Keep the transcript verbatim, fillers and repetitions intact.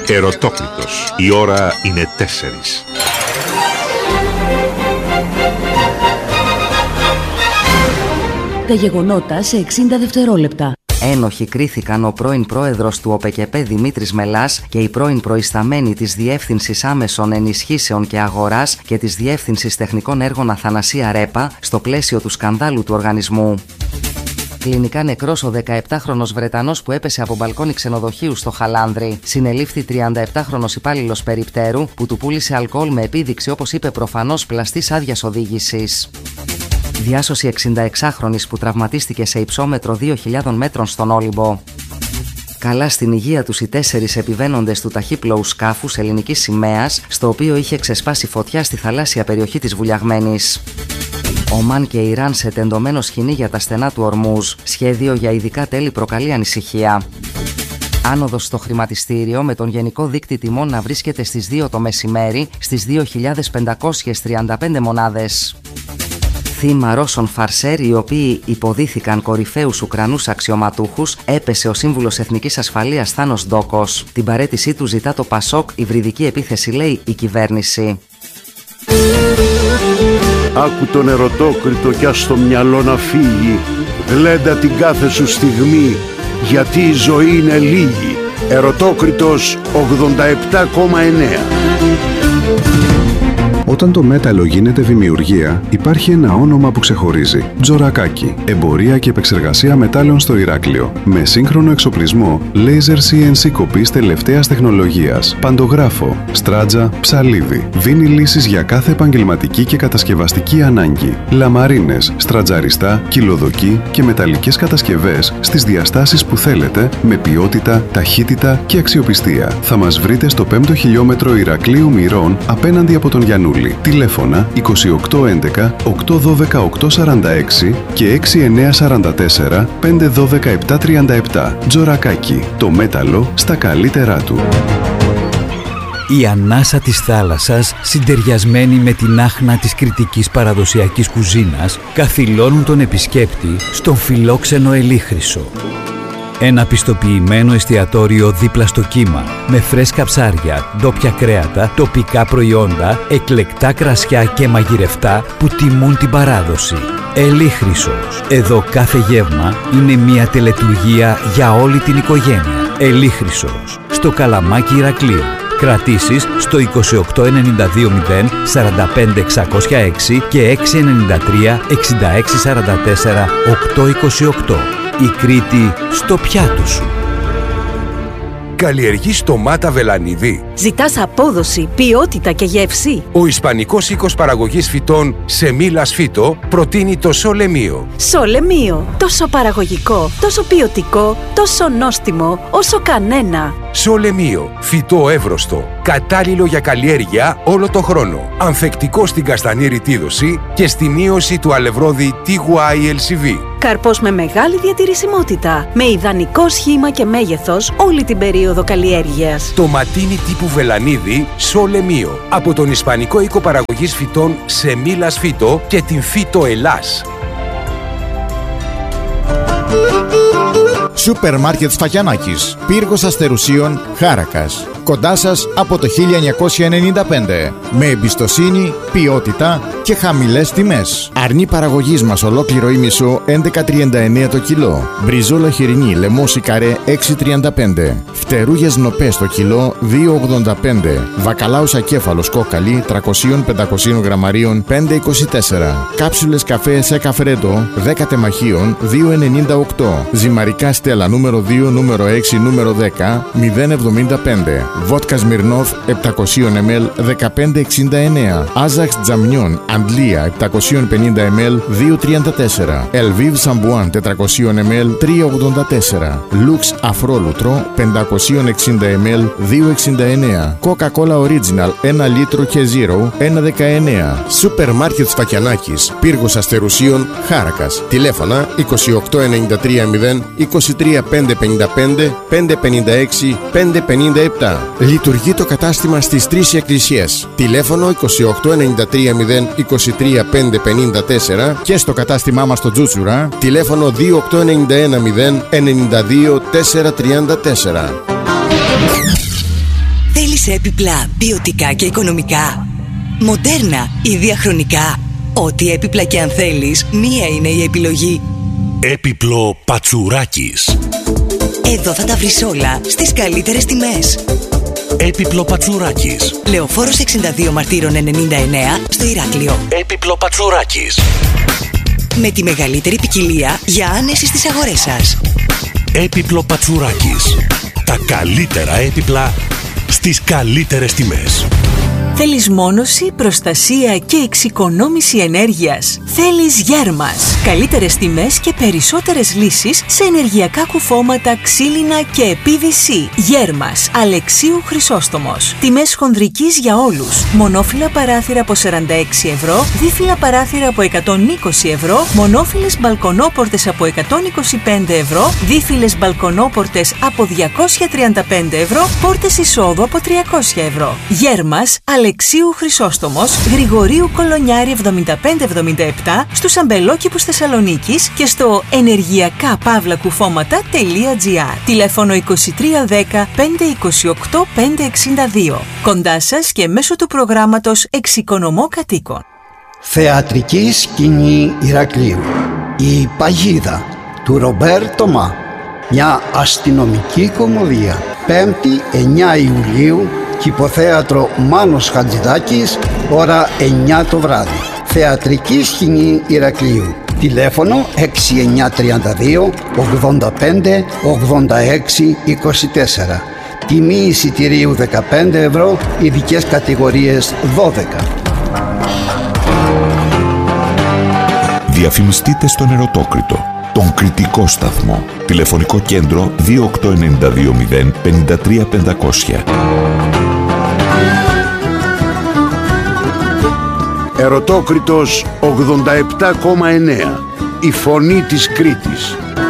Ερωτόκλητος. Η ώρα είναι τέσσερις. Τα γεγονότα σε εξήντα δευτερόλεπτα. Ένοχοι κρίθηκαν ο πρώην πρόεδρος του ΟΠΕΚΕΠΕ Δημήτρης Μελάς και η πρώην προϊσταμένη της Διεύθυνσης Άμεσων Ενισχύσεων και Αγοράς και της Διεύθυνσης Τεχνικών Έργων Αθανασία Ρέπα στο πλαίσιο του σκανδάλου του οργανισμού. Κλινικά νεκρός ο δεκαεπτάχρονος Βρετανός που έπεσε από μπαλκόνι ξενοδοχείου στο Χαλάνδρι. Συνελήφθη τριανταεπτάχρονος υπάλληλος περιπτέρου που του πούλησε αλκοόλ με επίδειξη, όπως είπε, προφανώς πλαστής άδειας οδήγησης. Διάσωση εξηνταεξάχρονης που τραυματίστηκε σε υψόμετρο δύο χιλιάδων μέτρων στον Όλυμπο. Καλά στην υγεία τους οι τέσσερις επιβαίνοντες του ταχύπλοου σκάφους ελληνικής σημαίας, στο οποίο είχε ξεσπάσει φωτιά στη θαλάσσια περιοχή της Βουλιαγμένης. Ομάν και Ιράν σε τεντωμένο σκηνή για τα στενά του Ορμούζ. Σχέδιο για ειδικά τέλη προκαλεί ανησυχία. Άνοδος στο χρηματιστήριο, με τον γενικό δείκτη τιμών να βρίσκεται στις δύο το μεσημέρι στις δύο χιλιάδες πεντακόσιες τριάντα πέντε μονάδες. Θύμα Ρώσων φαρσέρ, οι οποίοι υποδίθηκαν κορυφαίους Ουκρανούς αξιωματούχους, έπεσε ο σύμβουλος Εθνικής Ασφαλείας Θάνος Ντόκος. Την παραίτησή του ζητά το Πασόκ, υβριδική επίθεση λέει η κυβέρνηση. Άκου τον ερωτόκριτο κι ας το μυαλό να φύγει. Γλέντα την κάθε σου στιγμή, γιατί η ζωή είναι λίγη. Ερωτόκριτος ογδόντα επτά κόμμα εννέα. Όταν το μέταλλο γίνεται δημιουργία, υπάρχει ένα όνομα που ξεχωρίζει. Τζορακάκι. Εμπορία και επεξεργασία μετάλλων στο Ηράκλειο. Με σύγχρονο εξοπλισμό, laser σι εν σι κοπής τελευταίας τεχνολογίας, παντογράφο, στράτζα, ψαλίδι. Δίνει λύσεις για κάθε επαγγελματική και κατασκευαστική ανάγκη. Λαμαρίνες, στρατζαριστά, κυλοδοκή και μεταλλικές κατασκευές στις διαστάσεις που θέλετε, με ποιότητα, ταχύτητα και αξιοπιστία. Θα μας βρείτε στο πέμπτο χιλιόμετρο Ηρακλείου Μυρών, απέναντι από τον Γιαννούλη. Τηλέφωνα είκοσι οκτώ έντεκα οκτακόσια δώδεκα οκτακόσια σαράντα έξι και έξι εννιά σαράντα τέσσερα πεντακόσια δώδεκα επτακόσια τριάντα επτά. Τζορακάκι. Το μέταλλο στα καλύτερά του. Η ανάσα της θάλασσας, συντεριασμένη με την άχνα της κρητικής παραδοσιακής κουζίνας, καθυλώνουν τον επισκέπτη στον φιλόξενο Ελίχρυσο. Ένα πιστοποιημένο εστιατόριο δίπλα στο κύμα, με φρέσκα ψάρια, ντόπια κρέατα, τοπικά προϊόντα, εκλεκτά κρασιά και μαγειρευτά που τιμούν την παράδοση. Ελίχρυσος. Εδώ κάθε γεύμα είναι μια τελετουργία για όλη την οικογένεια. Ελίχρυσος. Στο Καλαμάκι Ηρακλείου. Κρατήσεις στο είκοσι οκτώ ενενήντα δύο μηδέν σαράντα πέντε εξακόσια έξι και έξι εννιά τρία εξήντα έξι σαράντα τέσσερα οκτακόσια είκοσι οκτώ. Η Κρήτη στο πιάτο σου. Καλλιεργείς ντομάτα βελανίδι? Ζητάς απόδοση, ποιότητα και γεύση? Ο Ισπανικός οίκος παραγωγής φυτών Σεμίλας Φύτο προτείνει το Σολεμίο. Σολεμίο. Τόσο παραγωγικό, τόσο ποιοτικό, τόσο νόστιμο, όσο κανένα. Σολεμίο. Φυτό εύρωστο. Κατάλληλο για καλλιέργεια όλο το χρόνο. Ανθεκτικό στην καστανή ρητίδωση και στη μείωση του αλευρώδη τι γουάι ελ σι βι. Καρπός με μεγάλη διατηρησιμότητα, με ιδανικό σχήμα και μέγεθος όλη την περίοδο καλλιέργειας. Το ματίνι τύπου βελανίδι Σολεμίο από τον Ισπανικό οίκο παραγωγής φυτών Σεμίλας Φύτο και την Φύτο Ελλάς. Σούπερ μάρκετ Σφακιανάκης, πύργος Αστερουσίων, Χάρακας. Κοντά σας από το χίλια εννιακόσια ενενήντα πέντε. Με εμπιστοσύνη, ποιότητα και χαμηλές τιμές. Αρνή παραγωγής μας ολόκληρο ή μισό έντεκα τριάντα εννέα το κιλό. Μπριζόλα χοιρινή λεμόση καρέ έξι τριάντα πέντε. Φτερούγες νοπές το κιλό δύο ογδόντα πέντε. Βακαλάους ακέφαλος κόκαλη τριακόσια με πεντακόσια γραμμαρίων πέντε είκοσι τέσσερα. Κάψουλες καφέ σε καφρέντο δέκα τεμαχίων δύο ενενήντα οκτώ. Ζυμαρικά στέλα νούμερο δύο, νούμερο έξι, νούμερο δέκα μηδέν εβδομήντα πέντε. Βότκα Σμυρνόφ επτακόσια μιλιλίτρων δεκαπέντε εξήντα εννέα. Άζαξ Τζαμνιόν Αντλία επτακόσια πενήντα μιλιλίτρων δύο τριάντα τέσσερα. Ελβίβ Σαμπουάν τετρακόσια μιλιλίτρων τρία ογδόντα τέσσερα. Λουξ Αφρόλουτρο πεντακόσια εξήντα μιλιλίτρων δύο εξήντα εννέα. Coca-Cola Original ένα λίτρο και Zero ένα δεκαεννέα. Σούπερ μάρκετ Σφακιανάκης, πύργος Αστερουσίων, Χάρακας. Τηλέφωνα είκοσι οκτώ ενενήντα τρία μηδέν είκοσι τρία πεντακόσια πενήντα πέντε πεντακόσια πενήντα έξι πεντακόσια πενήντα επτά. Λειτουργεί το κατάστημα στις τρεις εκκλησίες. Τηλέφωνο είκοσι οκτώ ενενήντα τρία μηδέν είκοσι τρία πεντακόσια πενήντα τέσσερα και στο κατάστημά μας στο Τζούτσουρα. Τηλέφωνο δύο οκτώ ενενήντα ένα μηδέν ενενήντα δύο τετρακόσια τριάντα τέσσερα. σε έπιπλα ποιοτικά και οικονομικά, μοντέρνα ή διαχρονικά. Ό,τι έπιπλα και αν θέλεις, μία είναι η επιλογή. Έπιπλο Πατσουράκης. Εδώ θα τα βρεις όλα στις καλύτερες τιμές. Έπιπλο Πατσουράκης. Λεωφόρος εξήντα δύο Μαρτύρων ενενήντα εννέα στο Ηράκλειο. Έπιπλο Πατσουράκης. Με τη μεγαλύτερη ποικιλία για άνεση στις αγορές σας. Έπιπλο Πατσουράκης. Τα καλύτερα έπιπλα στις καλύτερες τιμές. Θέλεις μόνωση, προστασία και εξοικονόμηση ενέργειας? Θέλεις Γέρμας. Καλύτερες τιμές και περισσότερες λύσεις σε ενεργειακά κουφώματα, ξύλινα και πι βι σι. Γέρμας, Αλεξίου Χρυσόστομος. Τιμές χονδρικής για όλους. Μονόφυλλα παράθυρα από σαράντα έξι ευρώ, δίφυλλα παράθυρα από εκατόν είκοσι ευρώ, μονόφυλλες μπαλκονόπορτες από εκατόν είκοσι πέντε ευρώ, δίφυλλες μπαλκονόπορτες από διακόσια τριάντα πέντε ευρώ, πόρτες εισόδου από τριακόσια ευρώ. Γέρμας, Αλεξίου Χρυσόστομος, Γρηγορίου Κολονιάρη εβδομήντα πέντε εβδομήντα επτά, στους αμπελόκηπους Θεσσαλονίκης και στο ενεργειακά παύλα κουφώματα τελεία τζι άρ. Τηλέφωνο είκοσι τρία δέκα πέντε είκοσι οκτώ πέντε εξήντα δύο. Κοντά σας και μέσω του προγράμματος Εξοικονομώ Κατοίκων. Θεατρική σκηνή Ηρακλείου. Η Παγίδα του Ρομπέρ Τομά. Μια αστυνομική κομμωδία. Πέμπτη εννέα Ιουλίου, Κηποθέατρο Μάνος Χατζηδάκης, ώρα εννιά το βράδυ. Θεατρική σκηνή Ηρακλείου. Τηλέφωνο έξι εννιά τρία δύο ογδόντα πέντε ογδόντα έξι είκοσι τέσσερα. Τιμή εισιτηρίου δεκαπέντε ευρώ, ειδικές κατηγορίες δώδεκα. Διαφημιστείτε στον Ερωτόκριτο, τον κριτικό σταθμό. Τηλεφωνικό κέντρο δύο οκτώ εννιά δύο μηδέν πέντε τρία πεντακόσια. Ερωτόκριτος ογδόντα επτά κόμμα εννέα. Η φωνή της Κρήτης.